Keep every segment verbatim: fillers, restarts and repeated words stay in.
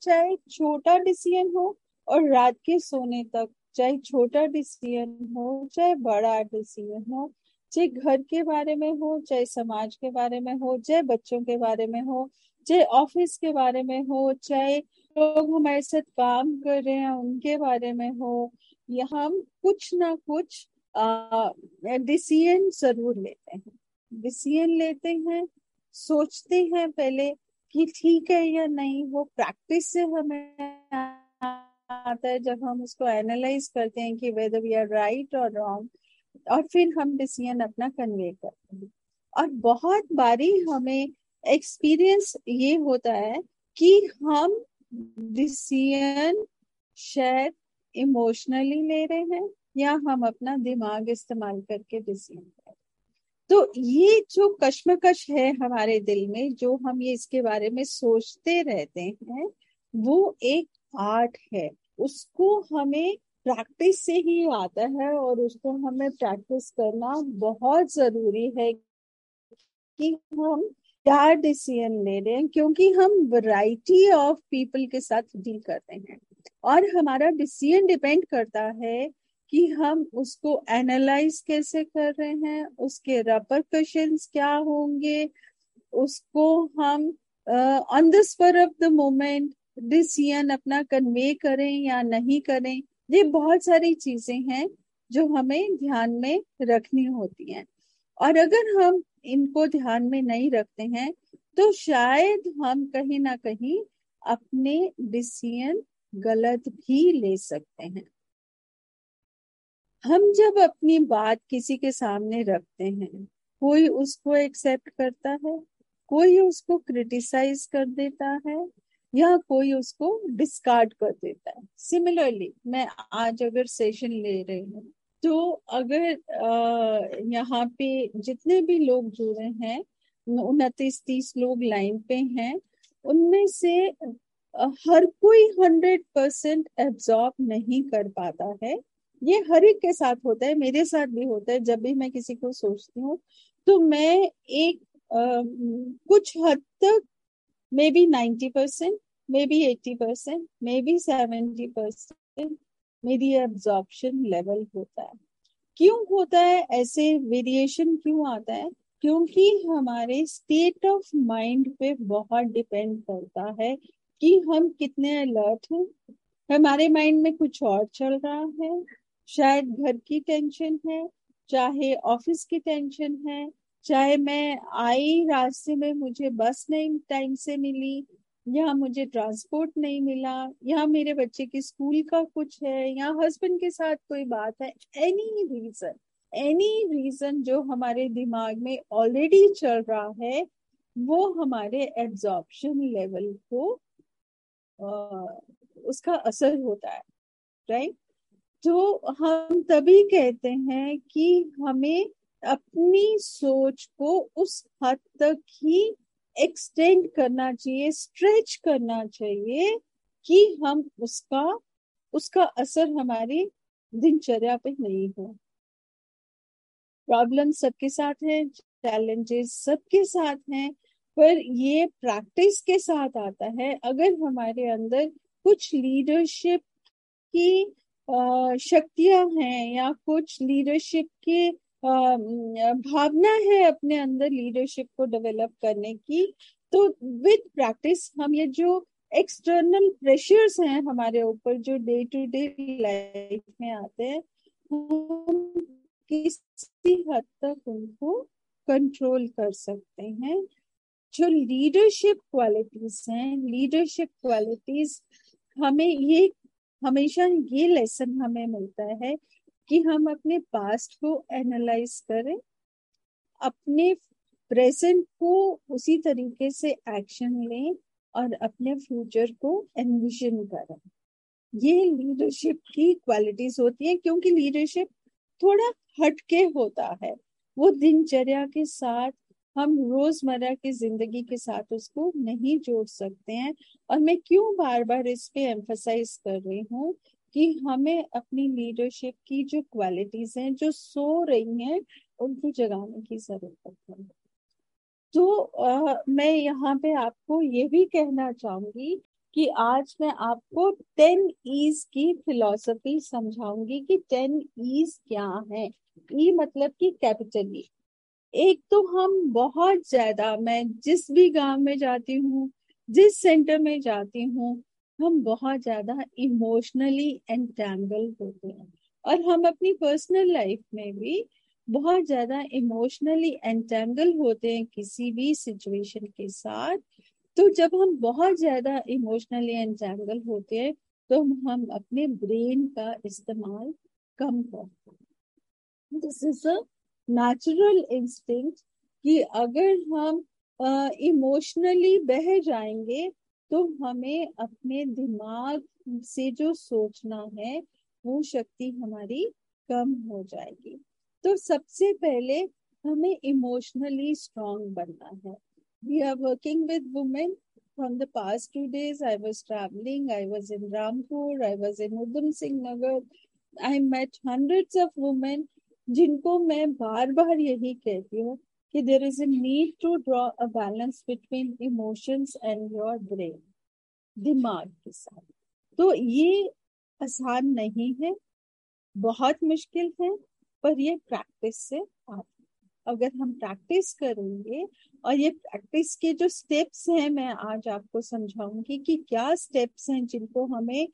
चाहे छोटा डिसीजन हो और रात के सोने तक, चाहे छोटा डिसीजन हो चाहे बड़ा डिसीजन हो, चाहे घर के बारे में हो चाहे समाज के बारे में हो, चाहे बच्चों के बारे में हो, चाहे ऑफिस के बारे में हो, चाहे लोग हमारे साथ काम कर रहे हैं उनके बारे में हो, या हम कुछ ना कुछ डिसीजन जरूर लेते हैं। डिसीजन लेते हैं, सोचते हैं पहले कि ठीक है या नहीं। वो प्रैक्टिस से हमें आता है, जब हम उसको एनालाइज करते हैं कि वेदर वी आर राइट और रॉन्ग, और फिर हम डिसीजन अपना कन्वे करते हैं। और बहुत बारी हमें एक्सपीरियंस ये होता है कि हम डिसीजन शायद इमोशनली ले रहे हैं या हम अपना दिमाग इस्तेमाल करके डिसीजन ले रहे हैं। तो ये जो कश्मकश है हमारे दिल में, जो हम ये इसके बारे में सोचते रहते हैं, वो एक आर्ट है। उसको हमें प्रैक्टिस से ही आता है और उसको हमें प्रैक्टिस करना बहुत जरूरी है कि हम क्या डिसीजन ले रहे हैं, क्योंकि हम वैरायटी ऑफ पीपल के साथ डील करते हैं और हमारा डिसीजन डिपेंड करता है कि हम उसको एनालाइज कैसे कर रहे हैं, उसके रेपरकशंस क्या होंगे, उसको हम on the spur of the moment decision अपना कन्वे करें या नहीं करें। ये बहुत सारी चीजें हैं जो हमें ध्यान में रखनी होती हैं, और अगर हम इनको ध्यान में नहीं रखते हैं तो शायद हम कहीं ना कहीं अपने डिसीजन गलत भी ले सकते हैं। हम जब अपनी बात किसी के सामने रखते हैं, कोई उसको एक्सेप्ट करता है, कोई उसको क्रिटिसाइज कर देता है, या कोई उसको डिस्कार्ड कर देता है। सिमिलरली मैं आज अगर सेशन ले रही हूँ, तो अगर आ, यहाँ पे जितने भी लोग जुड़े हैं, उनतीस तीस लोग लाइन पे हैं, उनमें से अ, हर कोई हंड्रेड परसेंट एब्जॉर्ब नहीं कर पाता है। ये हर एक के साथ होता है, मेरे साथ भी होता है। जब भी मैं किसी को सोचती हूँ तो मैं एक आ, कुछ हद तक may be ninety percent, may be eighty percent, may be seventy percent मेरी एब्जॉर्प्शन लेवल होता है। क्यों होता है ऐसे, वेरिएशन क्यों आता है? क्योंकि हमारे स्टेट ऑफ माइंड पे बहुत डिपेंड करता है कि हम कितने अलर्ट हैं। हमारे माइंड में कुछ और चल रहा है, शायद घर की टेंशन है, चाहे ऑफिस की टेंशन है, चाहे मैं आई रास्ते में मुझे बस नहीं टाइम से मिली, या मुझे ट्रांसपोर्ट नहीं मिला, या मेरे बच्चे की स्कूल का कुछ है, या हस्बैंड के साथ कोई बात है। एनी रीजन, एनी रीजन जो हमारे दिमाग में ऑलरेडी चल रहा है, वो हमारे एब्जॉर्प्शन लेवल को आ, उसका असर होता है, राइट। तो हम तभी कहते हैं कि हमें अपनी सोच को उस हद तक ही एक्सटेंड करना चाहिए, स्ट्रेच करना चाहिए कि हम उसका उसका असर हमारी दिनचर्या पे नहीं हो। प्रॉब्लम सबके साथ है, चैलेंजेस सबके साथ हैं, पर ये प्रैक्टिस के साथ आता है। अगर हमारे अंदर कुछ लीडरशिप की अ, शक्तियां हैं या कुछ लीडरशिप की अ, भावना है अपने अंदर लीडरशिप को डेवलप करने की, तो विद प्रैक्टिस हम ये जो एक्सटर्नल प्रेशर्स हैं हमारे ऊपर, जो डे टू डे लाइफ में आते हैं, हम किसी हद तक उनको कंट्रोल कर सकते हैं। जो लीडरशिप क्वालिटीज हैं, लीडरशिप क्वालिटीज हमें ये हमेशा ये लेसन हमें मिलता है कि हम अपने पास्ट को एनालाइज करें, अपने प्रेजेंट को उसी तरीके से एक्शन लें और अपने फ्यूचर को एनविजन करें। ये लीडरशिप की क्वालिटीज होती है, क्योंकि लीडरशिप थोड़ा हटके होता है। वो दिनचर्या के साथ, हम रोजमर्रा की जिंदगी के साथ उसको नहीं जोड़ सकते हैं। और मैं क्यों बार बार इस पे एम्फसाइज कर रही हूँ कि हमें अपनी लीडरशिप की जो क्वालिटीज हैं, जो सो रही हैं, उनको जगाने की जरूरत है। तो आ, मैं यहाँ पे आपको ये भी कहना चाहूंगी कि आज मैं आपको टेन ईज की फिलॉसफी समझाऊंगी कि टेन ईज क्या है। ई मतलब कि कैपिटल ई। एक तो हम बहुत ज्यादा, मैं जिस भी गांव में जाती हूँ, जिस सेंटर में जाती हूँ, हम बहुत ज्यादा इमोशनली एंटैंगल होते हैं। और हम अपनी पर्सनल लाइफ में भी बहुत ज्यादा इमोशनली एंटैंगल होते हैं किसी भी सिचुएशन के साथ। तो जब हम बहुत ज्यादा इमोशनली एंटैंगल होते हैं तो हम अपने ब्रेन का इस्तेमाल कम करते हैं। This is a natural instinct कि अगर हम इमोशनली बह जाएंगे तो हमें अपने दिमाग से जो सोचना है वो शक्ति हमारी कम हो जाएगी। तो सबसे पहले हमें इमोशनली स्ट्रांग बनना है। We are working with women. From the past two days, I was traveling. I was in Rampur. I was in Udham Singh Nagar. I met hundreds of women जिनको मैं बार बार यही कहती हूँ कि there is a need to draw a balance between emotions and your brain, दिमाग के साथ। तो ये आसान नहीं है, बहुत मुश्किल है, पर ये प्रैक्टिस से आता है। अगर हम प्रैक्टिस करेंगे, और ये प्रैक्टिस के जो स्टेप्स हैं मैं आज आपको समझाऊंगी कि क्या स्टेप्स हैं जिनको हमें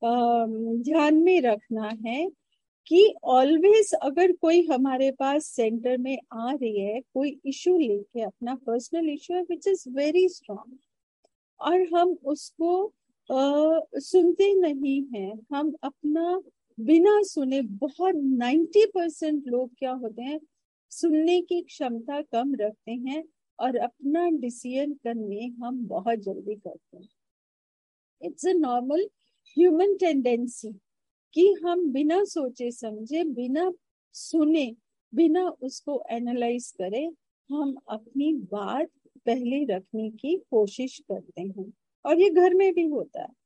ध्यान में रखना है कि ऑलवेज अगर कोई हमारे पास सेंटर में आ रही है कोई इशू लेके, अपना पर्सनल इशू है विच इज वेरी स्ट्रांग, और हम उसको आ, सुनते नहीं हैं, हम अपना बिना सुने, बहुत नाइन्टी परसेंट लोग क्या होते हैं, सुनने की क्षमता कम रखते हैं और अपना डिसीजन करने हम बहुत जल्दी करते हैं। It's a normal human tendency कि हम बिना सोचे समझे, बिना सुने, बिना उसको एनालाइज करे, हम अपनी बात पहले रखने की कोशिश करते हैं। और ये घर में भी होता है।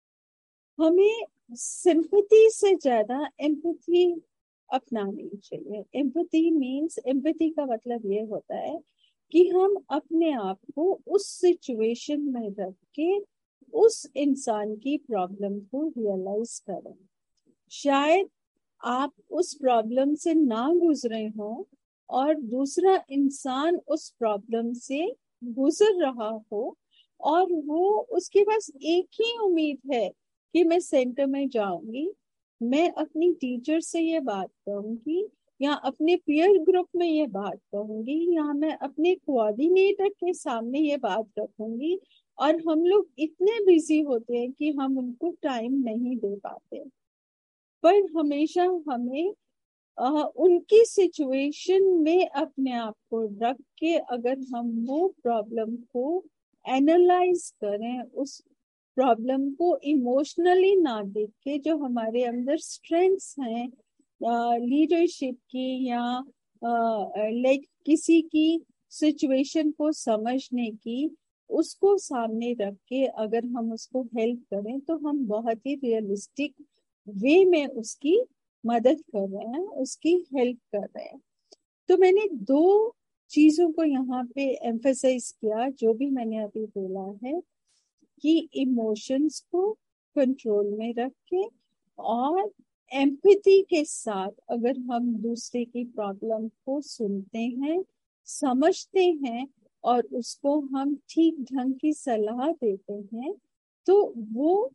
हमें सिंपैथी से ज्यादा एम्पैथी अपनानी चाहिए। एम्पैथी मीन्स, एम्पैथी का मतलब ये होता है कि हम अपने आप को उस सिचुएशन में रख के उस इंसान की प्रॉब्लम को रियलाइज करें। शायद आप उस प्रॉब्लम से ना गुजरे हो और दूसरा इंसान उस प्रॉब्लम से गुजर रहा हो, और वो, उसके पास एक ही उम्मीद है कि मैं सेंटर में जाऊंगी, मैं अपनी टीचर से ये बात कहूंगी, या अपने पीयर ग्रुप में ये बात कहूंगी, या मैं अपने कोऑर्डिनेटर के सामने ये बात रखूंगी, और हम लोग इतने बिजी होते हैं कि हम उनको टाइम नहीं दे पाते। पर हमेशा हमें आ, उनकी सिचुएशन में अपने आप को रख के अगर हम वो प्रॉब्लम को एनालाइज करें, उस प्रॉब्लम को इमोशनली ना देख के, जो हमारे अंदर स्ट्रेंथ्स हैं लीडरशिप की, या लाइक किसी की सिचुएशन को समझने की, उसको सामने रख के अगर हम उसको हेल्प करें तो हम बहुत ही रियलिस्टिक वे में उसकी मदद कर रहे हैं, उसकी हेल्प कर रहे हैं। तो मैंने दो चीजों को यहाँ पे एम्फसाइज किया, जो भी मैंने अभी बोला है, कि इमोशंस को कंट्रोल में रख के और एम्पैथी के साथ अगर हम दूसरे की प्रॉब्लम को सुनते हैं, समझते हैं और उसको हम ठीक ढंग की सलाह देते हैं, तो वो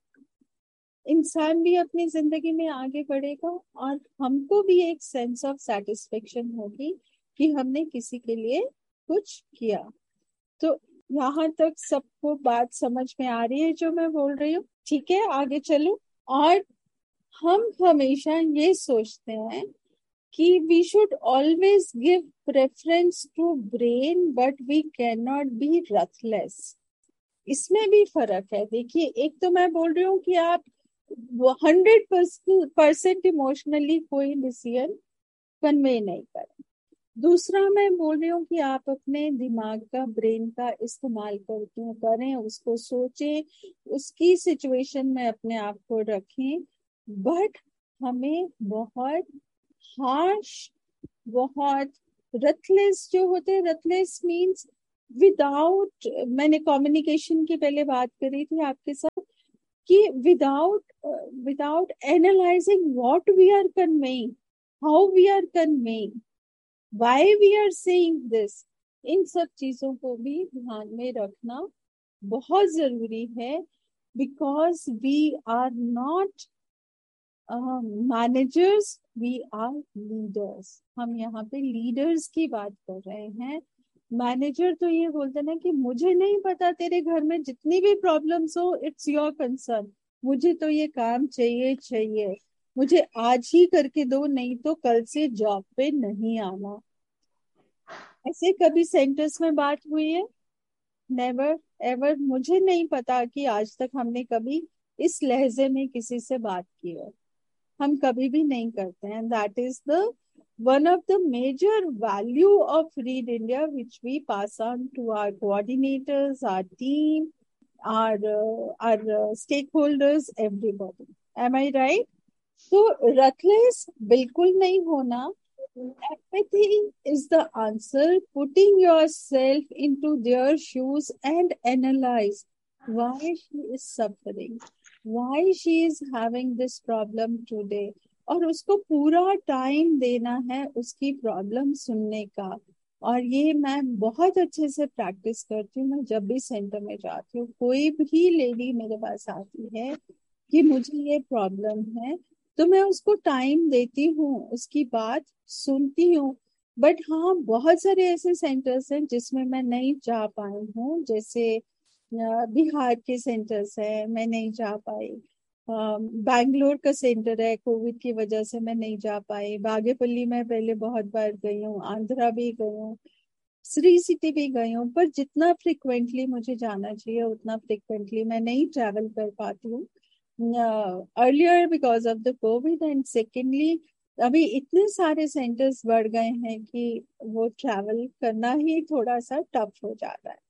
इंसान भी अपनी जिंदगी में आगे बढ़ेगा और हमको भी एक सेंस ऑफ सेटिस्फेक्शन होगी कि हमने किसी के लिए कुछ किया। तो यहाँ तक सबको बात समझ में आ रही है जो मैं बोल रही हूँ? ठीक है, आगे चलो। और हम हमेशा ये सोचते हैं कि we should always give preference to brain but we can not be रथलेस। इसमें भी फर्क है। देखिए, एक तो मैं बोल रही हूँ कि आप हंड्रेड परसेंट इमोशनली कोई डिसीजन कन्वे नहीं करें। दूसरा मैं बोल रही हूँ कि आप अपने दिमाग का, ब्रेन का इस्तेमाल करके करें, उसको सोचें, उसकी सिचुएशन में अपने आप को रखें, बट हमें बहुत हार्श, बहुत रथलेस जो होते हैं, रथलेस मीन्स विदाउट, मैंने कम्युनिकेशन की पहले बात करी थी आपके साथ, कि without uh, without analyzing what we are conveying, how we are conveying, why we are saying this, इन सब चीजों को भी ध्यान में रखना बहुत जरूरी है, because we are not managers, we are leaders. हम यहाँ पे लीडर्स की बात कर रहे हैं। मैनेजर तो ये बोलते ना कि मुझे नहीं पता, तेरे घर में जितनी भी प्रॉब्लम्स हो, इट्स योर कंसर्न, मुझे तो ये काम चाहिए चाहिए, मुझे आज ही करके दो, नहीं तो कल से जॉब पे नहीं आना। ऐसे कभी सेंटर्स में बात हुई है? Never ever. मुझे नहीं पता कि आज तक हमने कभी इस लहजे में किसी से बात की है, हम कभी भी नहीं करते हैं। That is the one of the major value of read India which we pass on to our coordinators, our team, our our stake holders, everybody. M I right? तो रथलेस बिल्कुल नहीं होना। Empathy is the answer, putting yourself into their shoes and analyze why she is suffering, why she is having this problem today, और उसको पूरा time देना है उसकी प्रॉब्लम सुनने का। और ये मैं बहुत अच्छे से प्रैक्टिस करती हूँ। मैं जब भी सेंटर में जाती हूँ, कोई भी लेडी मेरे पास आती है कि मुझे ये प्रॉब्लम है, तो मैं उसको टाइम देती हूँ, उसकी बात सुनती हूँ। बट हाँ, बहुत सारे ऐसे सेंटर्स हैं जिसमें मैं नहीं जा पाई हूँ, जैसे बिहार के सेंटर्स है, मैं नहीं जा पाई। बैंगलोर का सेंटर है, कोविड की वजह से मैं नहीं जा पाई। बागेपल्ली में पहले बहुत बार गई हूँ, आंध्रा भी गई हूँ, श्री सिटी भी गई हूँ, पर जितना फ्रिक्वेंटली मुझे जाना चाहिए उतना फ्रिक्वेंटली मैं नहीं ट्रैवल कर पाती हूँ earlier because of the Covid. And secondly, अभी इतने सारे सेंटर्स बढ़ गए हैं कि वो ट्रैवल करना ही थोड़ा सा टफ हो जाता है।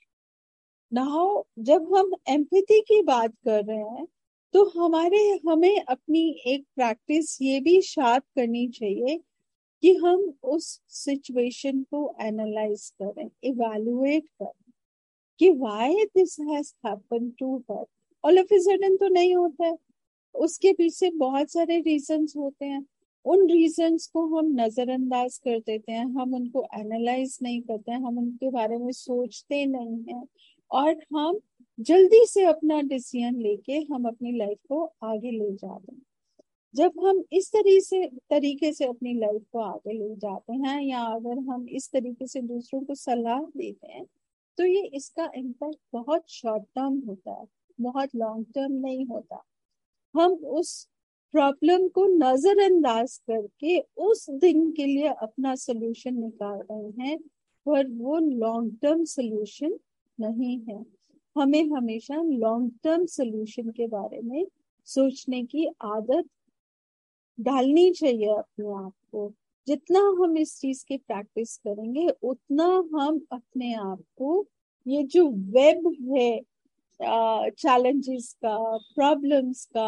नाउ जब हम एम्पैथी की बात कर रहे हैं, तो हमारे हमें अपनी एक प्रैक्टिस ये भी शार्प करनी चाहिए कि हम उस सिचुएशन को एनालाइज करें, इवैल्यूएट करें कि why this has happened to her. All of a sudden तो नहीं होता है, उसके पीछे बहुत सारे रीजंस होते हैं। उन रीजंस को हम नजरअंदाज कर देते हैं, हम उनको एनालाइज नहीं करते हैं, हम उनके बारे में सोचते नहीं हैं, और हम जल्दी से अपना डिसीजन लेके हम अपनी लाइफ को आगे ले जाते हैं। जब हम इस तरीके से तरीके से अपनी लाइफ को आगे ले जाते हैं, या अगर हम इस तरीके से दूसरों को सलाह देते हैं, तो ये इसका इम्पैक्ट बहुत शॉर्ट टर्म होता है, बहुत लॉन्ग टर्म नहीं होता। हम उस प्रॉब्लम को नजरअंदाज करके उस दिन के लिए अपना सोल्यूशन निकाल रहे हैं, पर वो लॉन्ग टर्म सोल्यूशन नहीं है। हमें हमेशा लॉन्ग टर्म सोल्यूशन के बारे में सोचने की आदत डालनी चाहिए अपने आप को। जितना हम इस चीज की प्रैक्टिस करेंगे, उतना हम अपने आप को ये जो वेब है चैलेंजेस का, प्रॉब्लम्स का,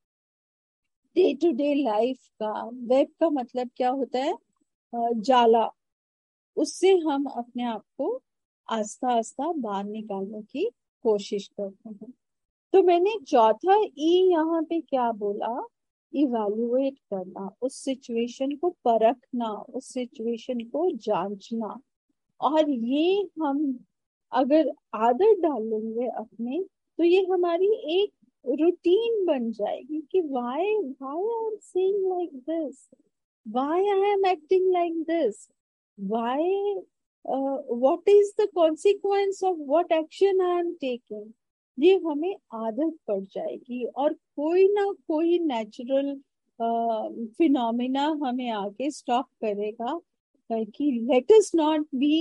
डे टू डे लाइफ का, वेब का मतलब क्या होता है? uh, जाला। उससे हम अपने आप को आस्ता आस्ता बाहर निकालने की कोशिश करते हैं। तो मैंने चौथा ई यहाँ पे क्या बोला? इवैल्यूएट करना, उस सिचुएशन को परखना, उस सिचुएशन को जांचना। और ये हम अगर आदत डालेंगे अपने, तो ये हमारी एक रूटीन बन जाएगी कि why why I am saying like this, why I am acting like this, why uh, what is the consequence of what action I am taking। ये हमें आदत पड़ जाएगी, और कोई ना कोई नेचुरल फिनोमिना हमें आके स्टॉप करेगा कि let us not be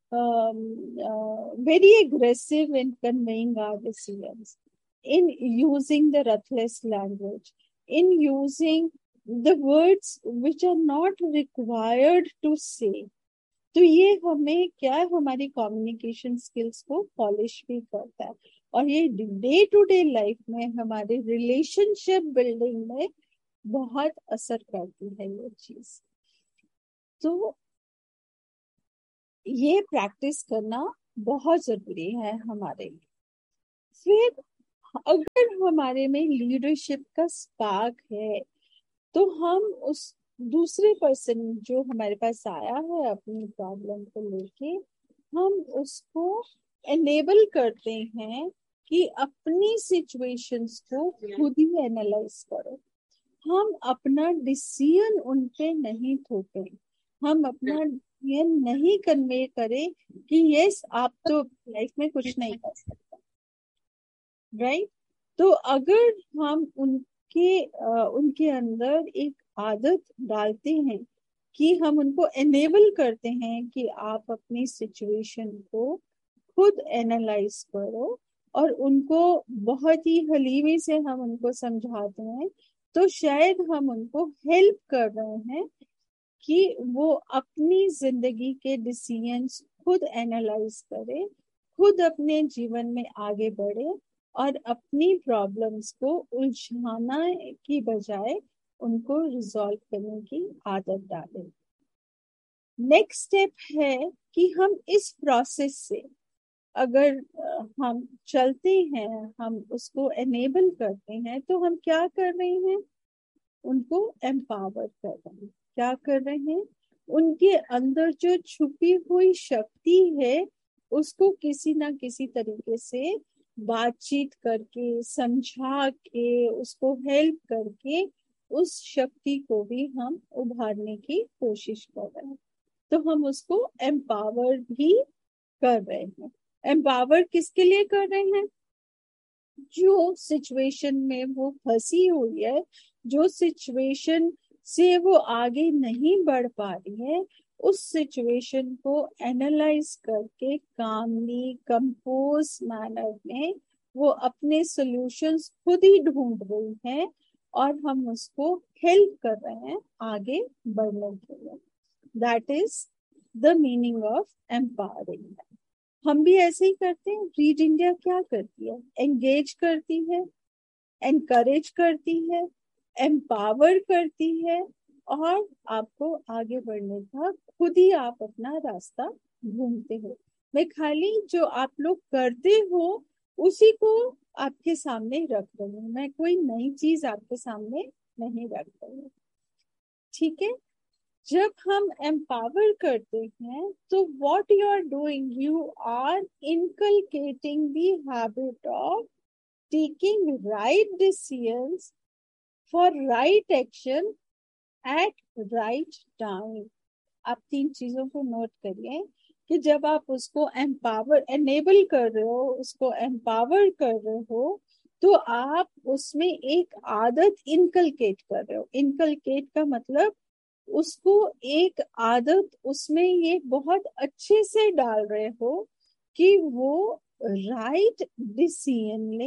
very aggressive in conveying our decisions, in using the ruthless language, in using the words which are not required to say। तो ये हमें क्या है, हमारी कम्युनिकेशन स्किल्स को पॉलिश भी करता है, और ये डे टू डे लाइफ में हमारे रिलेशनशिप बिल्डिंग में बहुत असर करती है ये चीज। तो ये प्रैक्टिस करना बहुत जरूरी है हमारे लिए। फिर अगर हमारे में लीडरशिप का स्पार्क है तो हम उस दूसरे पर्सन जो हमारे पास आया है अपनी प्रॉब्लम को लेके, हम उसको एनेबल करते हैं कि अपनी सिचुएशंस को खुद ही एनालाइज करो। हम अपना डिसीजन उन पे नहीं थोपे, हम अपना डिसीजन नहीं कन्वे करें कि यस आप तो लाइफ में कुछ नहीं कर सकते, राइट। तो अगर हम उनके अ, उनके अंदर एक आदत डालते हैं कि हम उनको एनेबल करते हैं कि आप अपनी सिचुएशन को खुद एनालाइज करो, और उनको बहुत ही हलीमी से हम उनको समझाते हैं, तो शायद हम उनको हेल्प कर रहे हैं कि वो अपनी जिंदगी के डिसीजंस खुद एनालाइज करे, खुद अपने जीवन में आगे बढ़े, और अपनी प्रॉब्लम्स को उलझाना की बजाय उनको रिजॉल्व करने की आदत डालें। नेक्स्ट स्टेप है कि हम इस प्रोसेस से अगर हम चलते हैं, हम उसको एनेबल करते हैं, तो हम क्या कर रहे हैं, उनको एम्पावर कर रहे हैं। क्या कर रहे हैं, उनके अंदर जो छुपी हुई शक्ति है उसको किसी ना किसी तरीके से बातचीत करके, समझा के, उसको हेल्प करके उस शक्ति को भी हम उभारने की कोशिश कर रहे हैं। तो हम उसको एम्पावर भी कर रहे हैं। एम्पावर किसके लिए कर रहे हैं, जो सिचुएशन में वो फंसी हुई है, जो सिचुएशन से वो आगे नहीं बढ़ पा रही है, उस सिचुएशन को एनालाइज करके कामली कंपोज मैनर में वो अपने सॉल्यूशंस खुद ही ढूंढ रही है, और हम उसको हेल्प कर रहे हैं आगे बढ़ने के लिए। That is the meaning of empowering. हम भी ऐसे ही करते हैं। रीड इंडिया क्या करती है, एंगेज करती है, एनकरेज करती है, एम्पावर करती है, और आपको आगे बढ़ने का खुद ही आप अपना रास्ता ढूंढते हो। मैं खाली जो आप लोग करते हो उसी को आपके सामने रख रही हूँ, मैं कोई नई चीज आपके सामने नहीं रख रही हूँ, ठीक है। जब हम एम्पावर करते हैं तो what you are doing, you are inculcating the habit of taking right decisions for right action at right time. आप तीन चीजों को नोट करिए कि जब आप उसको एम्पावर एनेबल कर रहे हो, उसको एम्पावर कर रहे हो, तो आप उसमें एक आदत इनकलकेट कर रहे हो। इनकलकेट का मतलब उसको एक आदत उसमें ये बहुत अच्छे से डाल रहे हो कि वो राइट डिसीजन ले,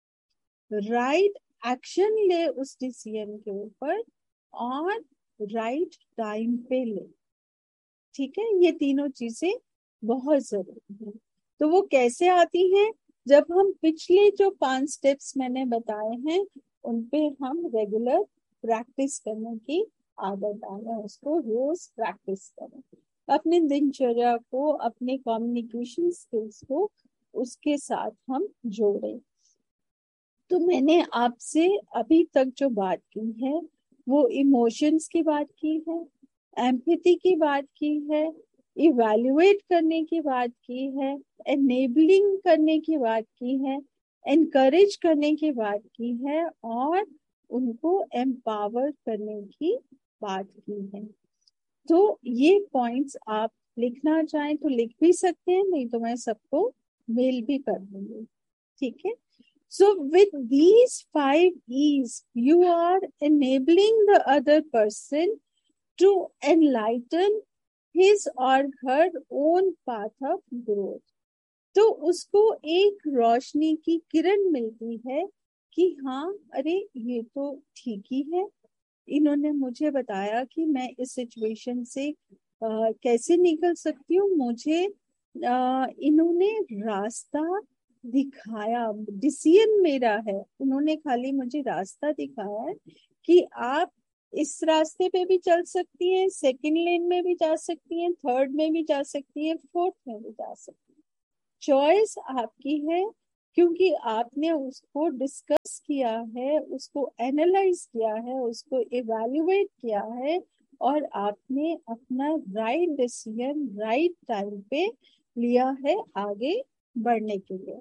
राइट एक्शन ले उस डिसीजन के ऊपर, और राइट टाइम पे ले, ठीक है। ये तीनों चीजें बहुत जरूरी है। तो वो कैसे आती हैं, जब हम पिछले जो पांच स्टेप्स मैंने बताए हैं उन पे हम रेगुलर प्रैक्टिस करने की आदत डालें, उसको रोज प्रैक्टिस करें, अपने दिनचर्या को, अपने कम्युनिकेशन स्किल्स को उसके साथ हम जोड़ें। तो मैंने आपसे अभी तक जो बात की है वो इमोशंस की बात की है, एम्पैथी की बात की है, इवैल्यूएट करने की बात की है, एनेबलिंग करने की बात की है, एनकरेज करने की बात की है, और उनको एम्पावर करने की बात की है। तो ये पॉइंट्स आप लिखना चाहें तो लिख भी सकते हैं, नहीं तो मैं सबको मेल भी कर दूंगी, ठीक है। So with these five E's, you are enabling the other person to enlighten his or her own path of growth. तो उसको एक रोशनी की किरण मिलती है कि हाँ, अरे ये तो ठीक ही है, इन्होंने मुझे बताया कि मैं इस सिचुएशन से आ, कैसे निकल सकती हूँ, मुझे आ, इन्होंने रास्ता दिखाया, डिसीजन मेरा है, उन्होंने खाली मुझे रास्ता दिखाया है कि आप इस रास्ते पे भी चल सकती हैं, सेकंड लेन में भी जा सकती हैं, थर्ड में भी जा सकती हैं, फोर्थ में भी जा सकती हैं। चॉइस आपकी है क्योंकि आपने उसको डिस्कस किया है, उसको एनालाइज किया है, उसको इवैल्यूएट किया है, और आपने अपना राइट डिसीजन राइट टाइम पे लिया है आगे बढ़ने के लिए।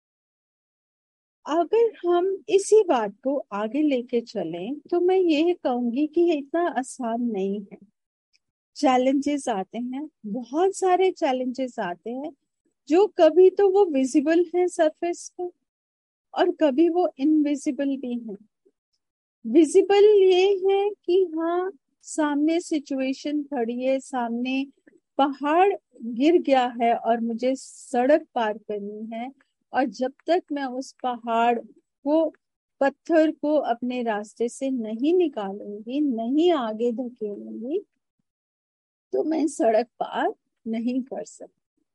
अगर हम इसी बात को आगे लेके चलें तो मैं ये कहूंगी कि ये इतना आसान नहीं है। चैलेंजेस आते हैं, बहुत सारे चैलेंजेस आते हैं, जो कभी तो वो विजिबल है सरफेस पे और कभी वो इनविजिबल भी है। विजिबल ये है कि हाँ, सामने सिचुएशन खड़ी है, सामने पहाड़ गिर गया है और मुझे सड़क पार करनी है, और जब तक मैं उस पहाड़ को, पत्थर को अपने रास्ते से नहीं निकालूंगी, नहीं आगे धकेलूंगी, तो मैं सड़क पार नहीं कर सकती।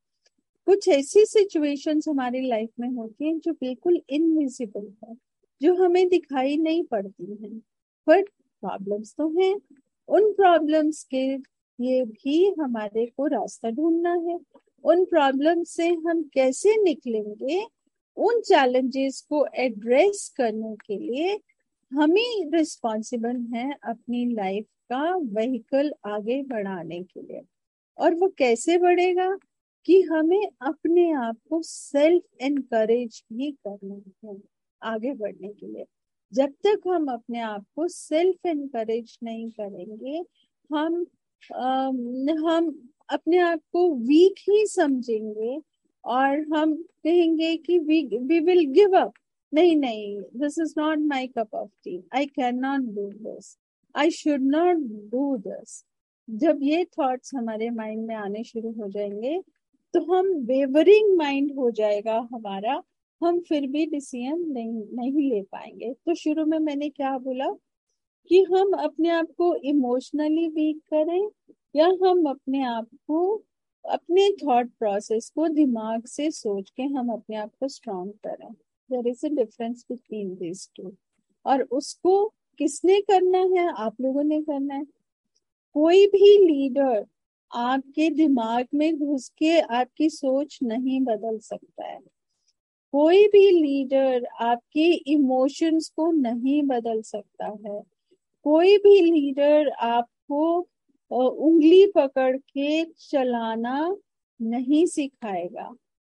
कुछ ऐसी सिचुएशंस हमारी लाइफ में होती हैं जो बिल्कुल इनविजिबल है, जो हमें दिखाई नहीं पड़ती हैं, बट प्रॉब्लम्स तो हैं। उन प्रॉब्लम्स के लिए भी हमारे को रास्ता ढूंढना है। उन प्रॉब्लम से हम कैसे निकलेंगे, उन चैलेंजेस को एड्रेस करने के लिए हम ही रिस्पॉन्सिबल हैं अपनी लाइफ का व्हीकल आगे बढ़ाने के लिए। और वो कैसे बढ़ेगा कि हमें अपने आप को सेल्फ एनकरेज भी करना है आगे बढ़ने के लिए। जब तक हम अपने आप को सेल्फ एनकरेज नहीं करेंगे, हम अम, हम अपने आप को वीक ही समझेंगे और हम कहेंगे कि we we will give up. नहीं नहीं, this is not my cup of T, I can not do this, I should not do this. जब ये थॉट्स हमारे माइंड में आने शुरू हो जाएंगे तो हम वेवरिंग माइंड हो जाएगा हमारा, हम फिर भी डिसीजन नहीं नहीं ले पाएंगे। तो शुरू में मैंने क्या बोला कि हम अपने आप को इमोशनली वीक करें, या हम अपने आप को, अपने थॉट प्रोसेस को दिमाग से सोच के हम अपने आप को स्ट्रॉन्ग करें। There is a difference between this to. और उसको किसने करना है? आप लोगों ने करना है। कोई भी लीडर आपके दिमाग में घुस के आपकी सोच नहीं बदल सकता है। कोई भी लीडर आपके इमोशंस को नहीं बदल सकता है। कोई भी लीडर आपको अ, उंगली पकड़ के चलाना नहीं सिखाएगा।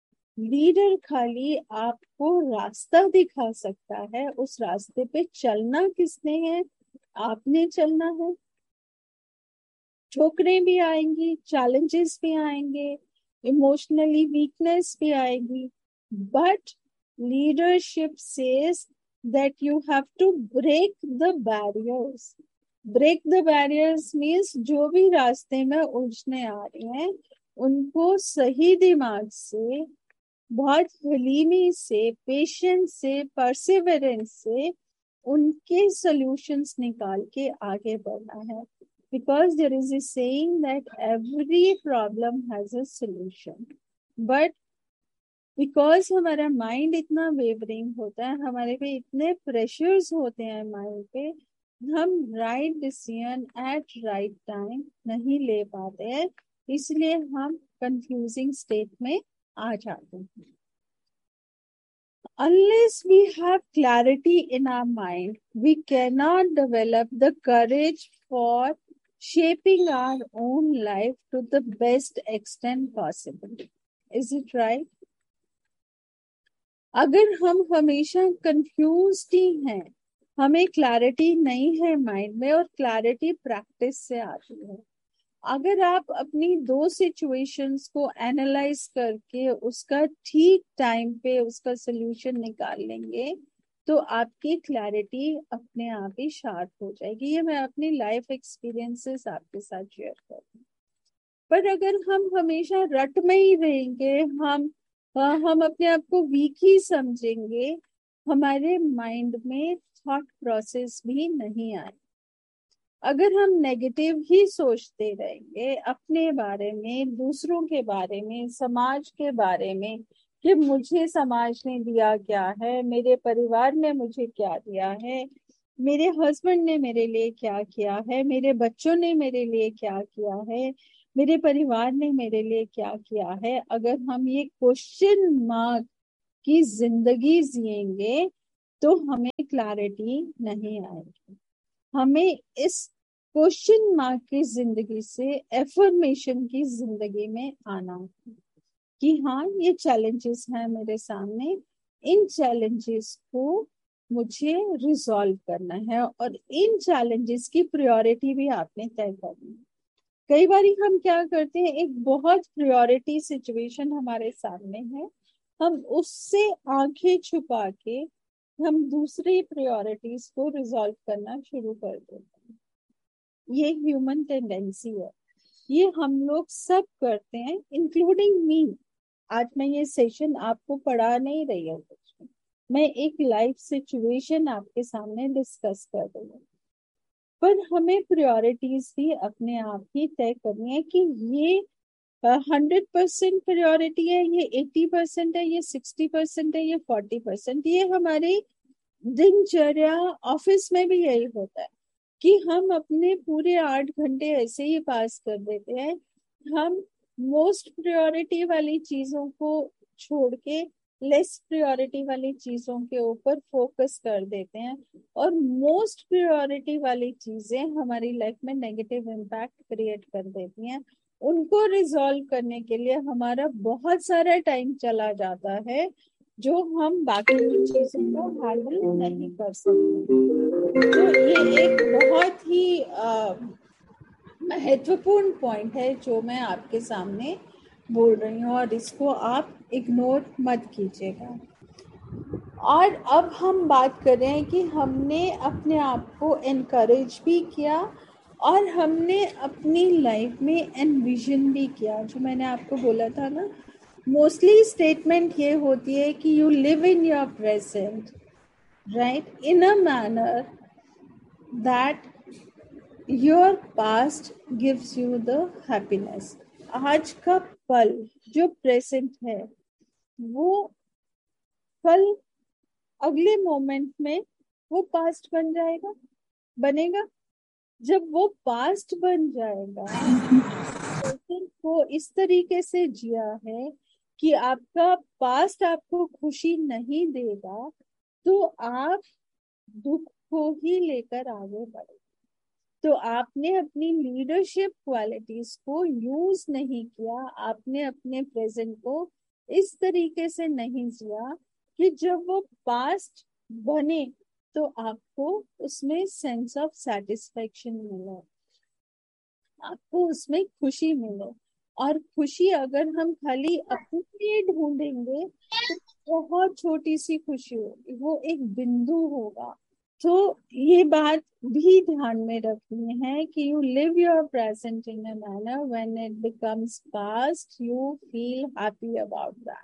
लीडर खाली आपको रास्ता दिखा सकता है। उस रास्ते पे चलना किसने है? आपने चलना है। ठोकरें भी आएंगी, चैलेंजेस भी आएंगे, इमोशनली वीकनेस भी आएगी, but leadership says that you have to break the barriers. Break the barriers means जो भी रास्ते में उलझने आ रही हैं उनको सही दिमाग से, बहुत हलीमी से, पेशेंस से, परसिवरेंस से उनके सॉल्यूशंस निकाल के आगे बढ़ना है। Because there is a saying that every problem has a solution, but because हमारा माइंड इतना वेवरिंग होता है, हमारे पे इतने प्रेशर्स होते हैं माइंड पे, हम right decision at right time नहीं ले पाते हैं, इसलिए हम कंफ्यूजिंग स्टेट में आ जाते हैं। Unless we have clarity in our mind, we cannot develop the courage for shaping our own life to the best extent possible. Is it right? अगर हम हमेशा कंफ्यूज्ड ही हैं, हमें क्लैरिटी नहीं है माइंड में, और क्लैरिटी प्रैक्टिस से आती है। अगर आप अपनी दो सिचुएशंस को एनालाइज करके उसका ठीक टाइम पे उसका सोल्यूशन निकाल लेंगे तो आपकी क्लैरिटी अपने आप ही शार्प हो जाएगी। ये मैं अपनी लाइफ एक्सपीरियंसेस आपके साथ शेयर कर रही हूँ। पर अगर हम हमेशा रट में ही रहेंगे, हम हम अपने आप को वीक ही समझेंगे, हमारे माइंड में थॉट प्रोसेस भी नहीं आए। अगर हम नेगेटिव ही सोचते रहेंगे अपने बारे में, दूसरों के बारे में, समाज के बारे में, कि मुझे समाज ने दिया क्या है, मेरे परिवार ने मुझे क्या दिया है, मेरे हस्बैंड ने मेरे लिए क्या किया है, मेरे बच्चों ने मेरे लिए क्या किया है, मेरे परिवार ने मेरे लिए क्या किया है, अगर हम ये क्वेश्चन मार्क की जिंदगी जिएंगे तो हमें क्लैरिटी नहीं आएगी। हमें इस क्वेश्चन मार्क की जिंदगी से एफर्मेशन की जिंदगी में आना है कि हाँ, ये चैलेंजेस हैं मेरे सामने, इन चैलेंजेस को मुझे रिजॉल्व करना है और इन चैलेंजेस की प्रायोरिटी भी आपने तय करनी है। कई बार हम क्या करते हैं, एक बहुत प्रायोरिटी सिचुएशन हमारे सामने है, हम उससे आंखें छुपा के हम दूसरी प्रायोरिटीज को रिजॉल्व करना शुरू कर देते हैं। ये ह्यूमन टेंडेंसी है, ये हम लोग सब करते हैं, इंक्लूडिंग मी। आज मैं ये सेशन आपको पढ़ा नहीं रही हूँ, मैं एक लाइफ सिचुएशन आपके सामने डिस्कस कर रही हूँ। पर हमें प्रायोरिटीज भी अपने आप ही तय करनी है कि ये हंड्रेड परसेंट प्रायोरिटी है, ये एट्टी परसेंट है, ये सिक्सटी परसेंट है, ये फोर्टी परसेंट। ये हमारी दिनचर्या ऑफिस में भी यही होता है कि हम अपने पूरे आठ घंटे ऐसे ही पास कर देते हैं। हम मोस्ट प्रायोरिटी वाली चीजों को छोड़ के लेस प्रायोरिटी वाली चीजों के ऊपर फोकस कर देते हैं और मोस्ट प्रायोरिटी वाली चीजें हमारी लाइफ में नेगेटिव इम्पैक्ट क्रिएट कर देती हैं। उनको रिजॉल्व करने के लिए हमारा बहुत सारा टाइम चला जाता है जो हम बाकी की चीजों को हैंडल नहीं कर सकते। तो ये एक बहुत ही महत्वपूर्ण पॉइंट है जो मैं आपके सामने बोल रही हूँ और इसको आप इग्नोर मत कीजिएगा। और अब हम बात कर रहे हैं कि हमने अपने आप को एनकरेज भी किया और हमने अपनी लाइफ में एनविजन भी किया। जो मैंने आपको बोला था ना, मोस्टली स्टेटमेंट ये होती है कि you live in your present right in a manner that your past gives you the happiness. आज का पल जो प्रेजेंट है वो कल अगले मोमेंट में वो पास्ट बन जाएगा, बनेगा। जब वो पास्ट बन जाएगा, प्रेजेंट को इस तरीके से जिया है कि आपका पास्ट आपको खुशी नहीं देगा तो आप दुख को ही लेकर आगे बढ़े। तो आपने अपनी लीडरशिप क्वालिटीज को यूज नहीं किया, आपने अपने प्रेजेंट को इस तरीके से नहीं जिया कि जब वो पास्ट बने तो आपको उसमें सेंस ऑफ सेटिस्फेक्शन मिले, आपको उसमें खुशी मिले। और खुशी अगर हम खाली अपने लिए ढूंढेंगे तो बहुत छोटी सी खुशी होगी, वो एक बिंदु होगा। तो ये बात भी ध्यान में रखनी है कि you live your present in a manner when it becomes past you feel happy about that.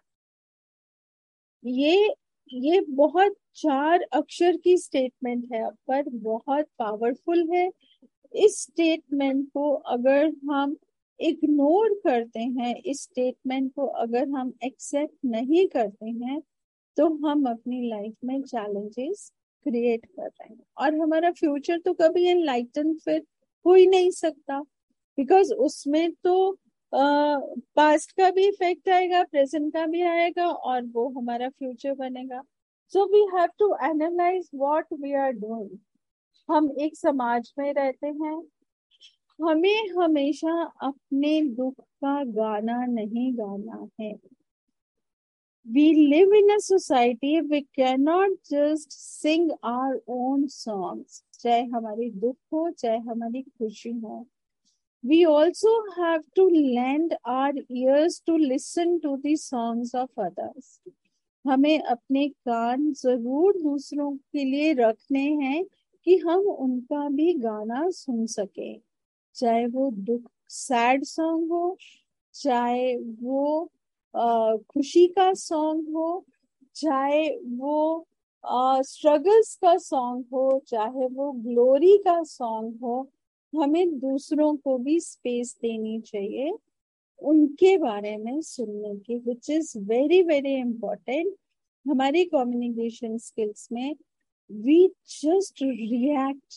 ये ये बहुत चार अक्षर की स्टेटमेंट है पर बहुत पावरफुल है। इस स्टेटमेंट को अगर हम इग्नोर करते हैं, इस स्टेटमेंट को अगर हम एक्सेप्ट नहीं करते हैं तो हम अपनी लाइफ में चैलेंजेस क्रिएट कर रहे हैं और हमारा फ्यूचर तो कभी एनलाइटन फिर हो ही नहीं सकता, बिकॉज उसमें तो पास्ट uh, का भी इफेक्ट आएगा, प्रेजेंट का भी आएगा और वो हमारा फ्यूचर बनेगा। So we have to analyse what we are doing. हम एक समाज में रहते हैं, हमें हमेशा अपने दुख का गाना नहीं गाना है। We live in a society, we cannot just sing our own songs, चाहे हमारी दुख हो चाहे हमारी खुशी हो। We also have to lend our ears to listen to the songs of others. हमें अपने कान जरूर दूसरों के लिए रखने हैं कि हम उनका भी गाना सुन सके, चाहे वो दुख सैड सॉन्ग हो, चाहे वो आ, खुशी का सॉन्ग हो, चाहे वो स्ट्रगल्स का सॉन्ग हो, चाहे वो ग्लोरी का सॉन्ग हो। हमें दूसरों को भी स्पेस देनी चाहिए उनके बारे में सुनने की, which is very very important. हमारी कम्युनिकेशन स्किल्स में वी जस्ट रिएक्ट,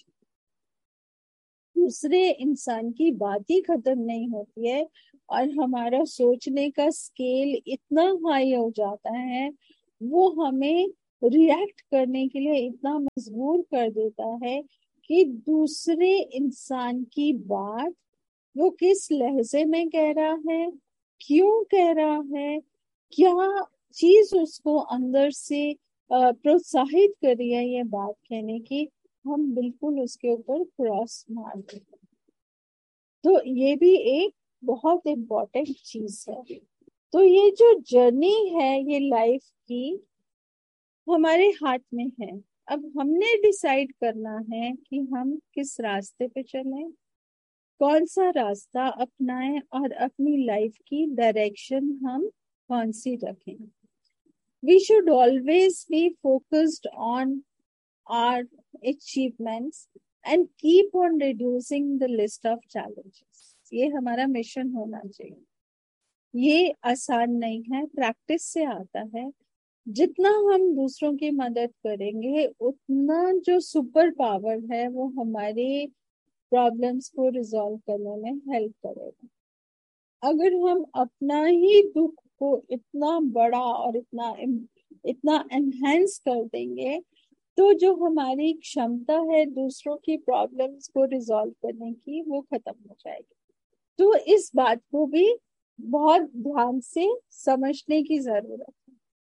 दूसरे इंसान की बात ही खत्म नहीं होती है और हमारा सोचने का स्केल इतना हाई हो जाता है वो हमें रिएक्ट करने के लिए इतना मजबूर कर देता है कि दूसरे इंसान की बात वो किस लहजे में कह रहा है, क्यों कह रहा है, क्या चीज उसको अंदर से अ, प्रोत्साहित कर रही है ये बात कहने की, हम बिल्कुल उसके ऊपर क्रॉस मार देते हैं। तो ये भी एक बहुत इम्पोर्टेंट चीज है। तो ये जो जर्नी है ये लाइफ की हमारे हाथ में है। अब हमने डिसाइड करना है कि हम किस रास्ते पे चलें, कौन सा रास्ता अपनाएं और अपनी लाइफ की डायरेक्शन हम कौन सी रखें। We should always be focused on our achievements and keep on reducing the list of challenges. ये हमारा मिशन होना चाहिए। ये आसान नहीं है, प्रैक्टिस से आता है। जितना हम दूसरों की मदद करेंगे उतना जो सुपर पावर है वो हमारे प्रॉब्लम्स को रिजॉल्व करने में हेल्प करेगा। अगर हम अपना ही दुख को इतना बड़ा और इतना इतना एनहेंस कर देंगे तो जो हमारी क्षमता है दूसरों की प्रॉब्लम्स को रिजॉल्व करने की वो खत्म हो जाएगी। तो इस बात को भी बहुत ध्यान से समझने की जरूरत है।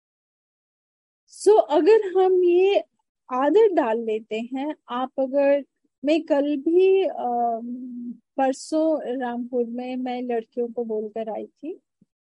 सो so, अगर हम ये आदत डाल लेते हैं, आप अगर मैं कल भी अ, परसों रामपुर में मैं लड़कियों को बोलकर आई थी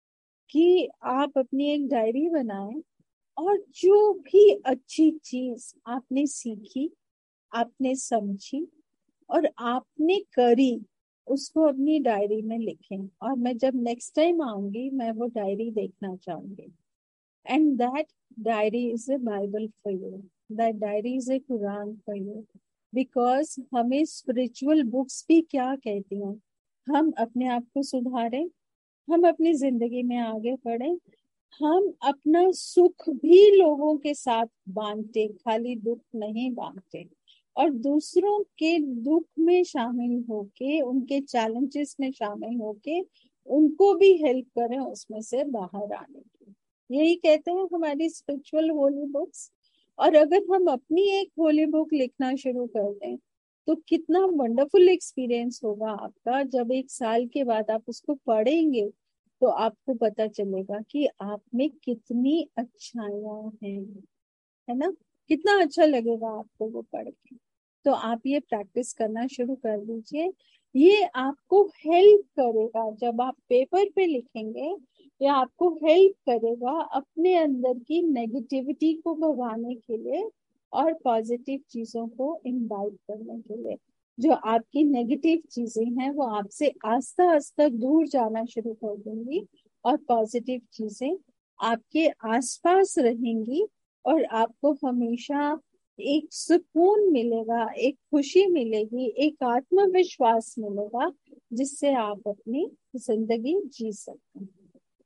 कि आप अपनी एक डायरी बनाएं और जो भी अच्छी चीज आपने सीखी, आपने समझी और आपने करी उसको अपनी डायरी में लिखें। और मैं जब नेक्स्ट टाइम आऊंगी मैं वो डायरी देखना चाहूंगी। And that diary is a Bible for you. That diary is a Quran for you. Because हमें स्पिरिचुअल बुक्स भी क्या कहती हैं, हम अपने आप को सुधारें, हम अपनी जिंदगी में आगे बढ़ें, हम अपना सुख भी लोगों के साथ बांटे, खाली दुख नहीं बांटे, और दूसरों के दुख में शामिल होके, उनके चैलेंजेस में शामिल होके उनको भी हेल्प करें उसमें से बाहर आने की। यही कहते हैं हमारी स्पिरिचुअल होली बुक्स। और अगर हम अपनी एक होली बुक लिखना शुरू कर दें तो कितना वंडरफुल एक्सपीरियंस होगा आपका। जब एक साल के बाद आप उसको पढ़ेंगे तो आपको पता चलेगा कि आप में कितनी अच्छाइयां हैं, है ना। कितना अच्छा लगेगा आपको वो पढ़ के। तो आप ये प्रैक्टिस करना शुरू कर दीजिए। ये आपको हेल्प करेगा जब आप पेपर पे लिखेंगे। ये आपको हेल्प करेगा अपने अंदर की नेगेटिविटी को भगाने के लिए और पॉजिटिव चीजों को इनवाइट करने के लिए। जो आपकी नेगेटिव चीजें हैं वो आपसे आस्ता आस्ता दूर जाना शुरू कर देंगी और पॉजिटिव चीजें आपके आसपास रहेंगी और आपको हमेशा एक सुकून मिलेगा, एक खुशी मिलेगी, एक आत्मविश्वास मिलेगा जिससे आप अपनी जिंदगी जी सकते हैं।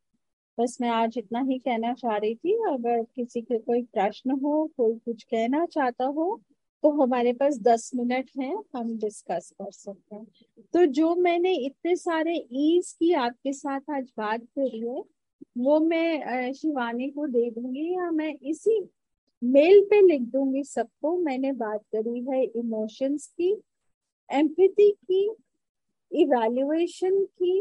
बस मैं आज इतना ही कहना चाह रही थी। अगर किसी के कोई प्रश्न हो, कोई कुछ कहना चाहता हो तो हमारे पास दस मिनट हैं, हम डिस्कस कर सकते हैं। तो जो मैंने इतने सारे ईज की आपके साथ आज बात करी है वो मैं अ, शिवानी को दे दूंगी या मैं इसी मेल पे लिख दूंगी सबको। मैंने बात करी है इमोशंस की, एम्पैथी की, इवैल्यूएशन की,